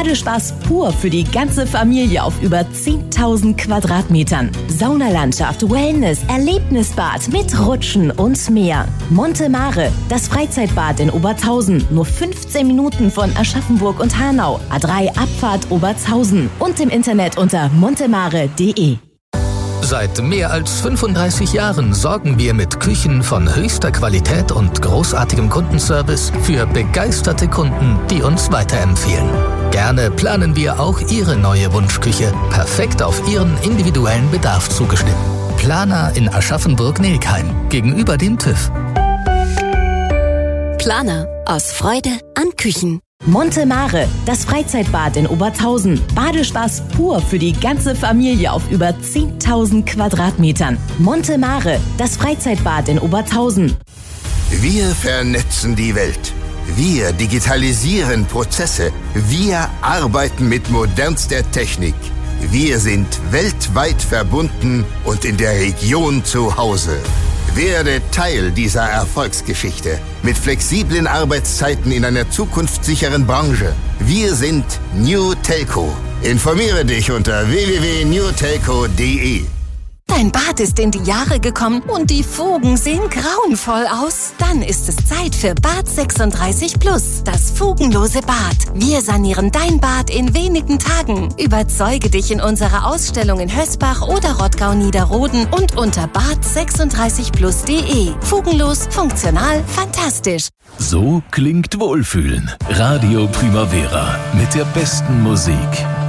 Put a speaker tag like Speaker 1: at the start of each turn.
Speaker 1: Badespaß pur für die ganze Familie auf über 10.000 Quadratmetern. Saunalandschaft, Wellness, Erlebnisbad mit Rutschen und mehr. Monte Mare, das Freizeitbad in Obertshausen. Nur 15 Minuten von Aschaffenburg und Hanau. A3 Abfahrt Obertshausen. Und im Internet unter montemare.de.
Speaker 2: Seit mehr als 35 Jahren sorgen wir mit Küchen von höchster Qualität und großartigem Kundenservice für begeisterte Kunden, die uns weiterempfehlen. Gerne planen wir auch Ihre neue Wunschküche, perfekt auf Ihren individuellen Bedarf zugeschnitten. Planer in Aschaffenburg-Nelkheim, gegenüber dem TÜV.
Speaker 3: Planer, aus Freude an Küchen.
Speaker 1: Monte Mare, das Freizeitbad in Obertshausen. Badespaß pur für die ganze Familie auf über 10.000 Quadratmetern. Monte Mare, das Freizeitbad in Obertshausen.
Speaker 4: Wir vernetzen die Welt. Wir digitalisieren Prozesse. Wir arbeiten mit modernster Technik. Wir sind weltweit verbunden und in der Region zu Hause. Werde Teil dieser Erfolgsgeschichte mit flexiblen Arbeitszeiten in einer zukunftssicheren Branche. Wir sind New Telco. Informiere dich unter www.newtelco.de.
Speaker 3: Dein Bad ist in die Jahre gekommen und die Fugen sehen grauenvoll aus. Dann ist es Zeit für Bad 36 Plus, das fugenlose Bad. Wir sanieren dein Bad in wenigen Tagen. Überzeuge dich in unserer Ausstellung in Hösbach oder Rottgau-Niederroden und unter bad36plus.de. Fugenlos, funktional, fantastisch.
Speaker 5: So klingt Wohlfühlen. Radio Primavera mit der besten Musik.